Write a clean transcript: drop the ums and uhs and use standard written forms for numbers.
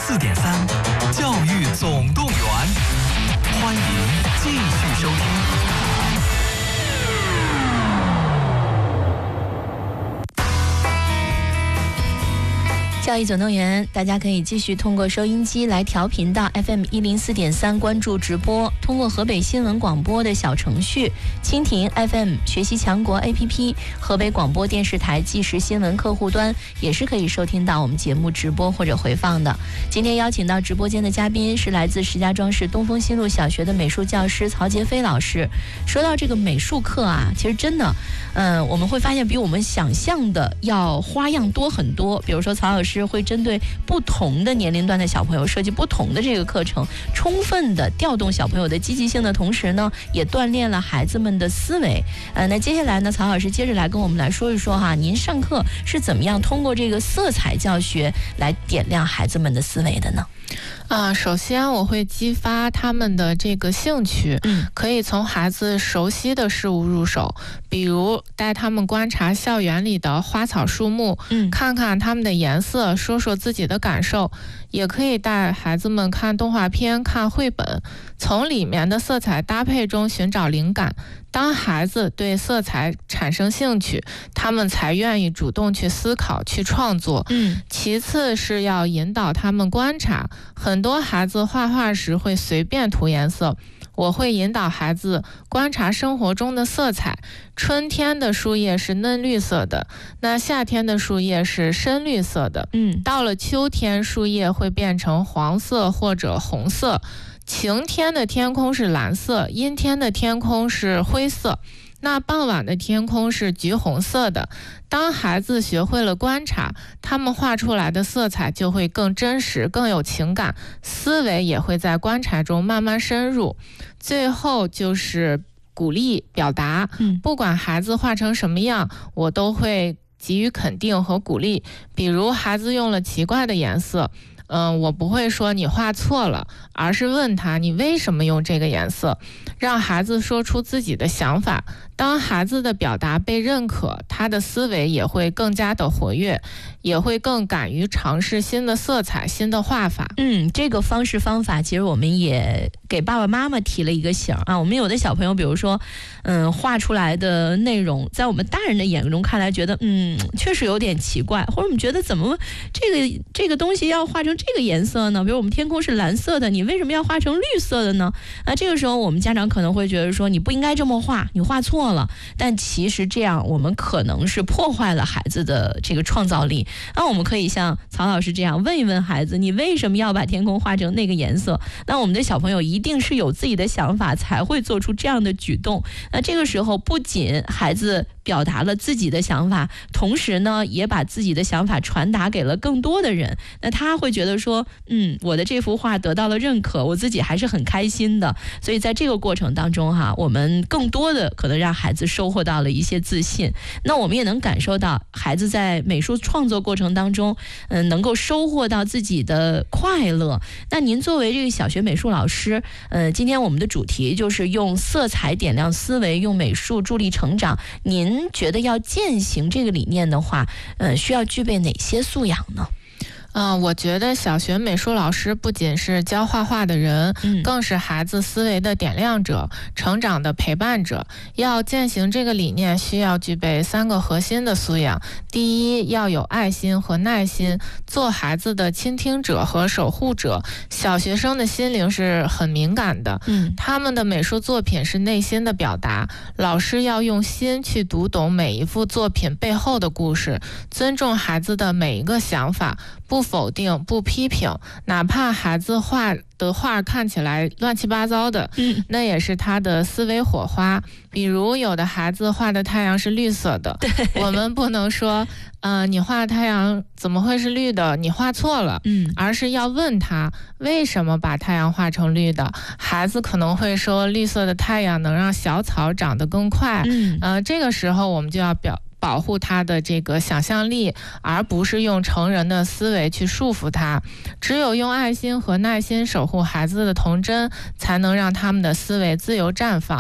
104.3，教育总动员，欢迎继续收听。 教育总动员，大家可以继续通过收音机来调频到 FM 104.3关注直播，通过河北新闻广播的小程序、蜻蜓 FM、学习强国 APP、河北广播电视台即时新闻客户端也是可以收听到我们节目直播或者回放的。今天邀请到直播间的嘉宾是来自石家庄市东风新路小学的美术教师曹杰飞老师。说到这个美术课啊，其实真的，我们会发现比我们想象的要花样多很多。比如说曹老师会针对不同的年龄段的小朋友设计不同的这个课程，充分的调动小朋友的积极性的同时呢，也锻炼了孩子们的思维。那接下来呢，曹老师接着来跟我们来说一说哈，您上课是怎么样通过这个色彩教学来点亮孩子们的思维的呢？ 首先我会激发他们的这个兴趣，可以从孩子熟悉的事物入手，比如带他们观察校园里的花草树木，看看他们的颜色，说说自己的感受。也可以带孩子们看动画片、看绘本，从里面的色彩搭配中寻找灵感。当孩子对色彩产生兴趣，他们才愿意主动去思考、去创作。其次是要引导他们观察，很多孩子画画时会随便涂颜色，我会引导孩子观察生活中的色彩。春天的树叶是嫩绿色的，那夏天的树叶是深绿色的。到了秋天，树叶会变成黄色或者红色。晴天的天空是蓝色，阴天的天空是灰色，那傍晚的天空是橘红色的。当孩子学会了观察，他们画出来的色彩就会更真实、更有情感，思维也会在观察中慢慢深入。最后就是鼓励表达，不管孩子画成什么样，我都会给予肯定和鼓励。比如孩子用了奇怪的颜色，我不会说你画错了，而是问他你为什么用这个颜色，让孩子说出自己的想法。当孩子的表达被认可，他的思维也会更加的活跃，也会更敢于尝试新的色彩、新的画法。 这个方法其实我们也给爸爸妈妈提了一个醒啊。我们有的小朋友，比如说，画出来的内容，在我们大人的眼中看来，觉得确实有点奇怪，或者我们觉得怎么这个东西要画成这个颜色呢？比如我们天空是蓝色的，你为什么要画成绿色的呢？那这个时候我们家长可能会觉得说，你不应该这么画，你画错了。但其实这样我们可能是破坏了孩子的这个创造力。那我们可以像曹老师这样问一问孩子，你为什么要把天空画成那个颜色？那我们的小朋友一定是有自己的想法，才会做出这样的举动。那这个时候不仅孩子表达了自己的想法，同时呢也把自己的想法传达给了更多的人。那他会觉得说，我的这幅画得到了认可，我自己还是很开心的。所以在这个过程当中哈，我们更多的可能让孩子收获到了一些自信。那我们也能感受到孩子在美术创作过程当中，能够收获到自己的快乐。那您作为这个小学美术老师，今天我们的主题就是用色彩点亮思维，用美术助力成长。您觉得要践行这个理念的话，需要具备哪些素养呢？ 我觉得小学美术老师不仅是教画画的人，更是孩子思维的点亮者，成长的陪伴者。要践行这个理念，需要具备3个核心的素养。第一，要有爱心和耐心，做孩子的倾听者和守护者。小学生的心灵是很敏感的，他们的美术作品是内心的表达。老师要用心去读懂每一幅作品背后的故事，尊重孩子的每一个想法，不否定，不批评，哪怕孩子画的画看起来乱七八糟的，那也是他的思维火花。比如有的孩子画的太阳是绿色的，我们不能说你画太阳怎么会是绿的，你画错了，而是要问他为什么把太阳画成绿的。孩子可能会说，绿色的太阳能让小草长得更快，这个时候我们就要保护他的这个想象力，而不是用成人的思维去束缚他。只有用爱心和耐心守护孩子的童真，才能让他们的思维自由绽放。